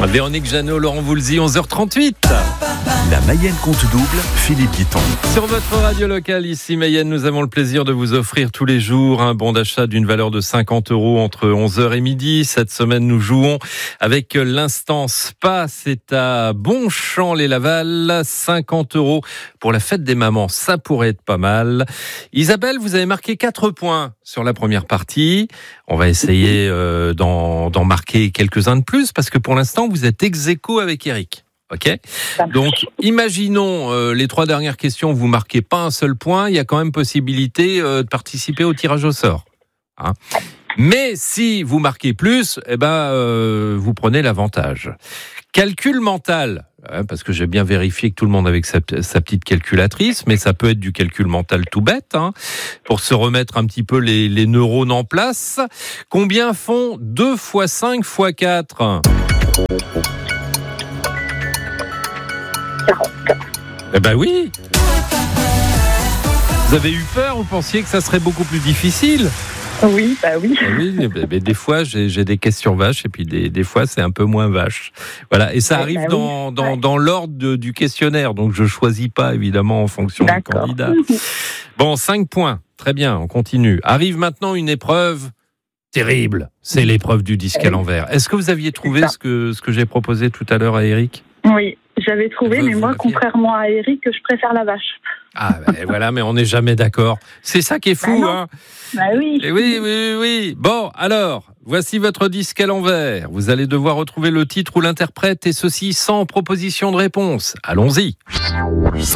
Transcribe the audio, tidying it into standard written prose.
Véronique Jeannot, Laurent Voulzy, 11h38. La Mayenne compte double, Philippe Guiton. Sur votre radio locale, ici Mayenne, nous avons le plaisir de vous offrir tous les jours un bon d'achat d'une valeur de 50 € entre 11h et midi. Cette semaine, nous jouons avec l'instant Spa. C'est à Bonchamp-les-Laval, 50 € pour la fête des mamans. Ça pourrait être pas mal. Isabelle, vous avez marqué 4 points sur la première partie. On va essayer d'en marquer quelques-uns de plus parce que pour l'instant, vous êtes ex-aequo avec Eric. Ok. Donc, imaginons les 3 dernières questions, vous marquez pas un seul point, il y a quand même possibilité de participer au tirage au sort. Hein. Mais si vous marquez plus, vous prenez l'avantage. Calcul mental, parce que j'ai bien vérifié que tout le monde avait sa petite calculatrice, mais ça peut être du calcul mental tout bête, pour se remettre un petit peu les neurones en place. Combien font 2 x 5 x 4 ? 40. Eh ben oui. Vous avez eu peur, vous pensiez que ça serait beaucoup plus difficile ? Oui, bah oui. Oui, mais des fois j'ai des questions vaches et puis des fois c'est un peu moins vache. Voilà, et ça arrive dans l'ordre du questionnaire, donc je choisis pas évidemment en fonction du candidat. Bon, 5 points, très bien, on continue. Arrive maintenant une épreuve terrible, c'est l'épreuve du disque à l'envers. Est-ce que vous aviez trouvé ce que j'ai proposé tout à l'heure à Eric ? Oui, j'avais trouvé, mais moi, contrairement à Eric, je préfère la vache. Ah ben voilà, mais on n'est jamais d'accord. C'est ça qui est fou, hein. Bah oui. Et oui. Bon, alors, voici votre disque à l'envers. Vous allez devoir retrouver le titre ou l'interprète, et ceci sans proposition de réponse. Allons-y.